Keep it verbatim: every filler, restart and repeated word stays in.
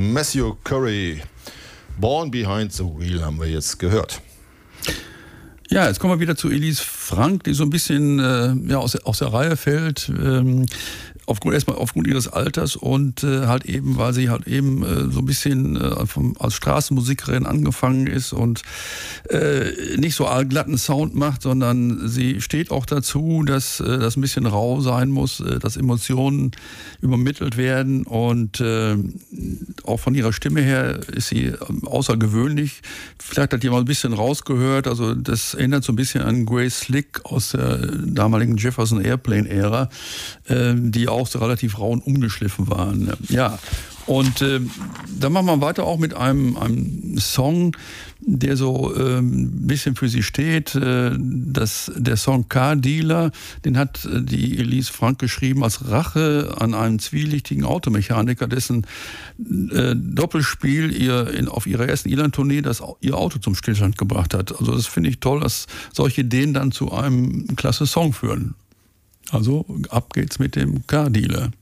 Matthew Curry. Born Behind the Wheel haben wir jetzt gehört. Ja, jetzt kommen wir wieder zu Elise Frank, die so ein bisschen äh, ja, aus, aus der Reihe fällt. Ähm, Aufgrund, erstmal aufgrund ihres Alters und äh, halt eben, weil sie halt eben äh, so ein bisschen äh, vom, als Straßenmusikerin angefangen ist und äh, nicht so allglatten Sound macht, sondern sie steht auch dazu, dass äh, das ein bisschen rau sein muss, äh, dass Emotionen übermittelt werden und äh, auch von ihrer Stimme her ist sie außergewöhnlich. Vielleicht hat jemand ein bisschen rausgehört, also das erinnert so ein bisschen an Grace Slick aus der damaligen Jefferson Airplane-Ära, äh, die auch so relativ rau und umgeschliffen waren. Ja, und äh, dann machen wir weiter auch mit einem, einem Song, der so äh, ein bisschen für sie steht. Äh, das, der Song Car Dealer, den hat die Elise Frank geschrieben als Rache an einen zwielichtigen Automechaniker, dessen äh, Doppelspiel ihr in, auf ihrer ersten Irland-Tournee das, ihr Auto zum Stillstand gebracht hat. Also das finde ich toll, dass solche Ideen dann zu einem klasse Song führen. Also ab geht's mit dem Car Dealer.